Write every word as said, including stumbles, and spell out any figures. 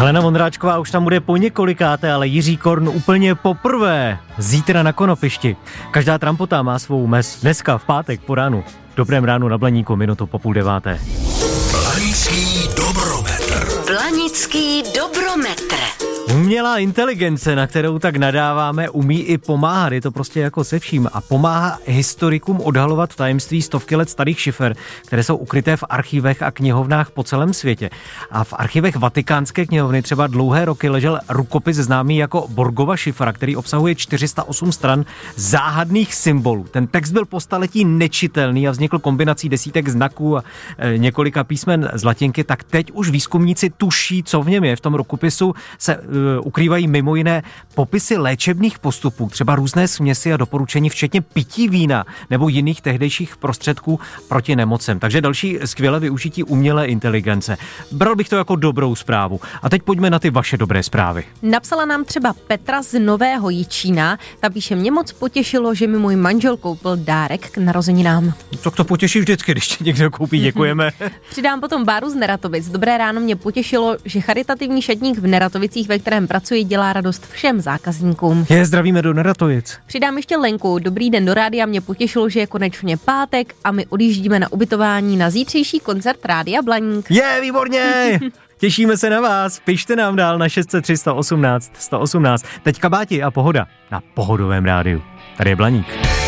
Helena Vondráčková už tam bude po několikáté, ale Jiří Korn úplně poprvé. Zítra na Konopišti. Každá trampota má svou mez. Dneska v pátek po ránu. Dobrém ránu na Blaníku, minutu po půl deváté. Blanický dobrometr. Blanický dobrometr. Umělá inteligence, na kterou tak nadáváme, umí i pomáhat. Je to prostě jako se vším a pomáhá historikům odhalovat tajemství stovky let starých šifer, které jsou ukryté v archivech a knihovnách po celém světě. A v archivech Vatikánské knihovny třeba dlouhé roky ležel rukopis známý jako Borgova šifra, který obsahuje čtyři sta osm stran záhadných symbolů. Ten text byl po staletí nečitelný a vznikl kombinací desítek znaků a e, několika písmen z latinky, tak teď už výzkumníci tuší, co v něm je. V tom rukopisu se ukrývají mimo jiné popisy léčebných postupů, třeba různé směsi a doporučení, včetně pití vína nebo jiných tehdejších prostředků proti nemocem. Takže další skvělé využití umělé inteligence. Bral bych to jako dobrou zprávu. A teď pojďme na ty vaše dobré zprávy. Napsala nám třeba Petra z Nového Jičína. Ta píše, mě moc potěšilo, že mi můj manžel koupil dárek k narozeninám. Tak to potěší vždycky, když ti někdo koupí, děkujeme. Přidám potom Báru z Neratovic. Dobré ráno, mě potěšilo, že charitativní šatník v Neratovicích, ve kterém pracuji, dělá radost všem zákazníkům. Je, zdravíme do Neratovic. Přidám ještě Lenku. Dobrý den do rádia, mě potěšilo, že je konečně pátek a my odjíždíme na ubytování na zítřejší koncert Rádia Blaník. Je, výborně! Těšíme se na vás. Pište nám dál na šest set tři sto osmnáct sto osmnáct. Teď kabáti a pohoda na Pohodovém rádiu. Tady je Blaník.